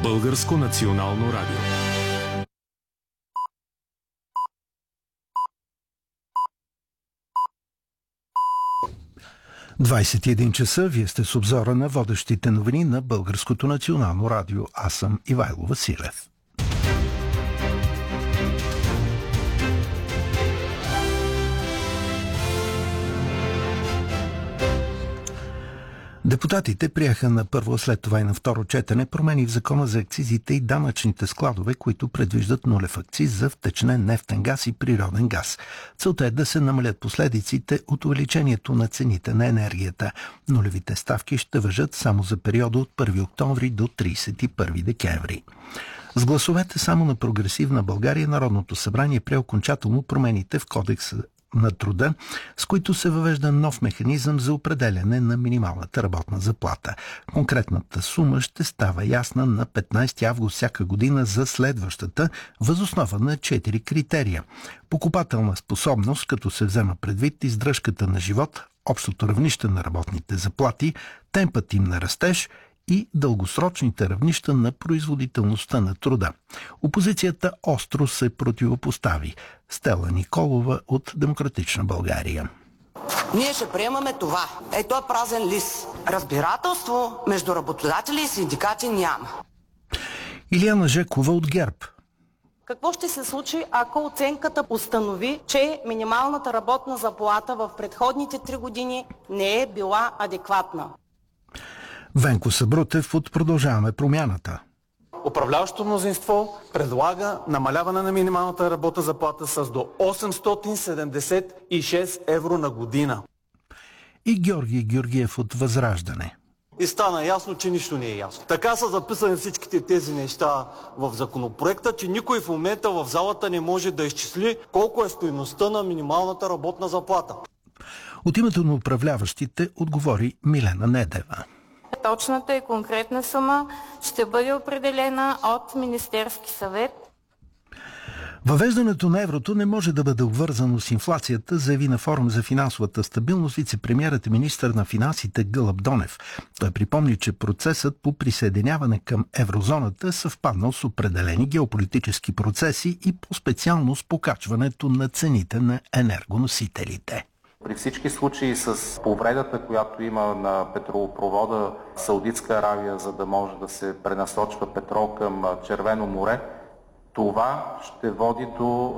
Българско национално радио. Двадесет и един часа. Вие сте с обзора на водещите новини на Българското национално радио. Аз съм Ивайло Василев. Депутатите приеха на първо, след това и на второ четене промени в Закона за акцизите и данъчните складове, които предвиждат нулев акциз за втечнен нефтен газ и природен газ. Целта е да се намалят последиците от увеличението на цените на енергията. Нулевите ставки ще важат само за периода от 1 октомври до 31 декември. С гласовете само на Прогресивна България Народното събрание прие окончателно промените в Кодекса на труда, с които се въвежда нов механизъм за определяне на минималната работна заплата. Конкретната сума ще става ясна на 15 август всяка година за следващата, въз основа на 4 критерия. Покупателна способност, като се взема предвид издръжката на живот, общото равнище на работните заплати, темпът им на растеж и дългосрочните равнища на производителността на труда. Опозицията остро се противопостави. Стела Николова от Демократична България. Ние ще приемаме това. Ето е празен лист. Разбирателство между работодатели и синдикати няма. Илияна Жекова от ГЕРБ. Какво ще се случи, ако оценката постанови, че минималната работна заплата в предходните 3 години не е била адекватна? Венко Сабрутев от Продължаваме промяната. Управляващото мнозинство предлага намаляване на минималната работна заплата с до 876 евро на година. И Георги Георгиев от Възраждане. И стана ясно, че нищо не е ясно. Така са записани всичките тези неща в законопроекта, че никой в момента в залата не може да изчисли колко е стойността на минималната работна заплата. От името на управляващите отговори Милена Недева. Точната и конкретна сума ще бъде определена от Министерски съвет. Въвеждането на еврото не може да бъде обвързано с инфлацията, заяви на форум за финансовата стабилност вицепремиерът и министър на финансите Гълъб Донев. Той припомни, че процесът по присъединяване към еврозоната е съвпаднал с определени геополитически процеси и по-специално с покачването на цените на енергоносителите. При всички случаи с повредата, която има на петролопровода Саудитска Аравия, за да може да се пренасочва петрол към Червено море, това ще води до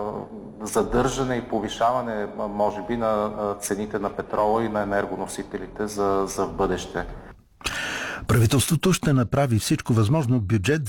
задържане и повишаване, може би, на цените на петрола и на енергоносителите за в бъдеще. Правителството ще направи всичко възможно бюджет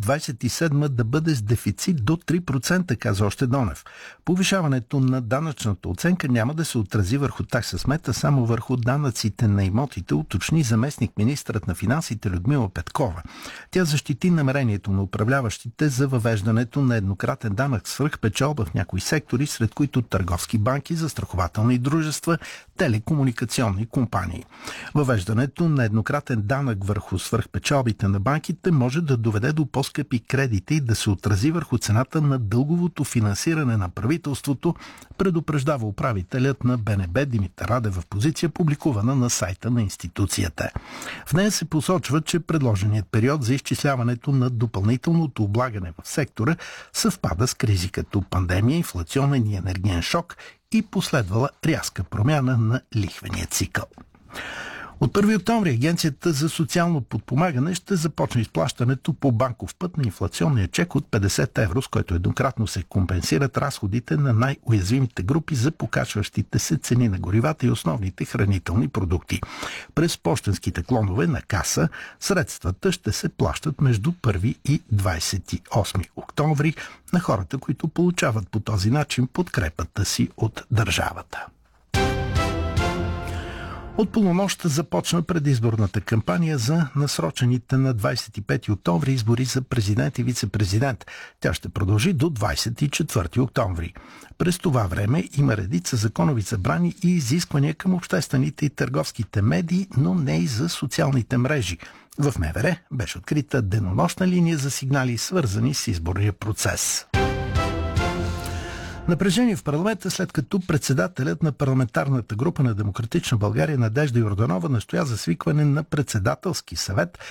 2027 да бъде с дефицит до 3%, каза още Донев. Повишаването на данъчната оценка няма да се отрази върху такса смет, а само върху данъците на имотите, уточни заместник-министърът на финансите Людмила Петкова. Тя защити намерението на управляващите за въвеждането на еднократен данък свръхпечалба в някои сектори, сред които търговски банки, застрахователни дружества, телекомуникационни компании. Въвеждането на еднократен данък върху свръхпечалбите на банките може да доведе до по-скъпи кредити и да се отрази върху цената на дълговото финансиране на правителството, предупреждава управителят на БНБ Димитър Радев в позиция, публикувана на сайта на институцията. В нея се посочва, че предложеният период за изчисляването на допълнителното облагане в сектора съвпада с кризи като пандемия, инфлационен и енергиен шок и последвала рязка промяна на лихвения цикъл. От 1 октомври Агенцията за социално подпомагане ще започне изплащането по банков път на инфлационния чек от 50 евро, с който еднократно се компенсират разходите на най-уязвимите групи за покачващите се цени на горивата и основните хранителни продукти. През пощенските клонове на каса средствата ще се плащат между 1 и 28 октомври на хората, които получават по този начин подкрепата си от държавата. От полунощ започна предизборната кампания за насрочените на 25 октомври избори за президент и вице-президент. Тя ще продължи до 24 октомври. През това време има редица законови забрани и изисквания към обществените и търговските медии, но не и за социалните мрежи. В МВР беше открита денонощна линия за сигнали, свързани с изборния процес. Напрежение в парламента, след като председателят на парламентарната група на Демократична България Надежда Йорданова настоя за свикване на председателски съвет